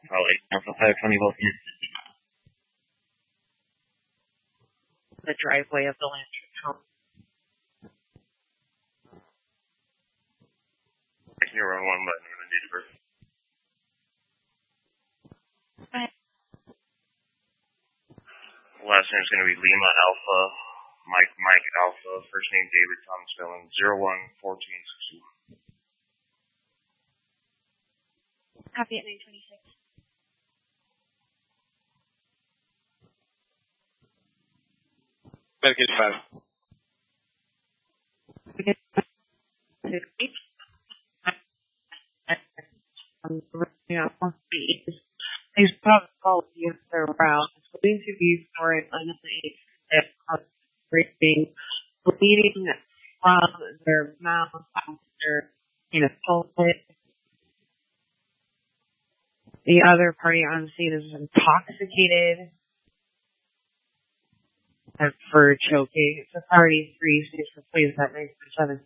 Holly, Alpha 520 Volt is the driveway of the Lantern home. I can run one button when I need to. Last name is going to be Lima Alpha, Mike Alpha, first name David Thomas Spelling, 011461. Copy at 926. Medication 5. These protocols use their route. So interviews for an unsafe breathing, bleeding from their mouth after pulpit. The other party on scene is intoxicated for choking. It's authority 3, stage for please at 947.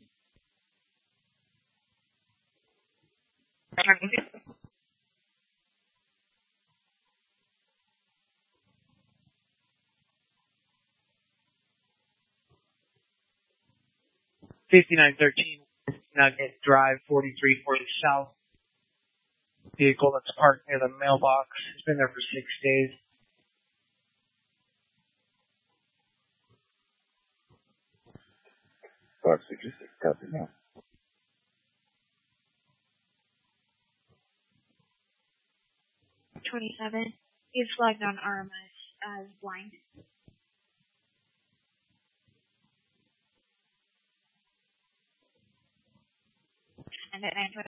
5913 Nugget Drive, 4340 South. Vehicle that's parked near the mailbox. It's been there for 6 days. Box 66, copy now. .27 is flagged on RMS as blind. And at 9:20.